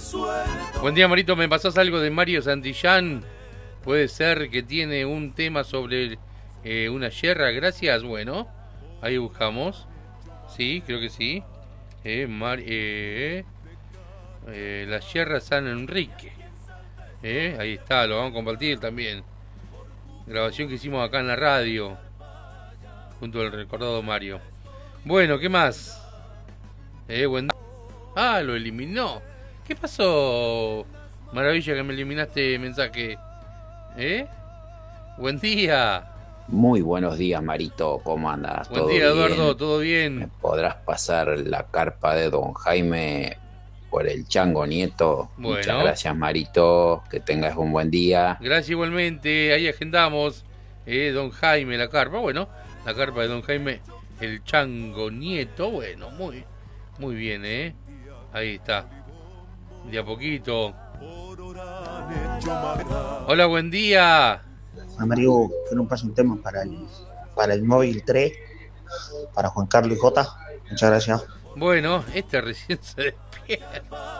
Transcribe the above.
Buen día, Marito, ¿me pasás algo de Mario Santillán? Puede ser que tiene un tema sobre una yerra, gracias. Bueno, ahí buscamos. Sí, creo que sí. La yerra San Enrique. Ahí está, lo vamos a compartir también. Grabación que hicimos acá en la radio, junto al recordado Mario. Bueno, ¿qué más? Buen día. Ah, lo eliminó. ¿Qué pasó? Maravilla que me eliminaste mensaje. Buen día. Muy buenos días, Marito. ¿Cómo andas? Buen ¿Todo día, Eduardo. bien? ¿Todo ¿Me bien? podrás pasar la carpa de don Jaime por el Chango Nieto? Muchas Bueno, gracias, Marito. Que tengas un buen día. gracias igualmente. Ahí agendamos. Don Jaime, la carpa. Bueno, la carpa de don Jaime, el Chango Nieto. Bueno, muy bien, Ahí está. De a poquito. Hola, buen día. Amarillo, que no pase un tema para el móvil 3, para Juan Carlos y Jota. Muchas gracias. Bueno, este recién se despierta.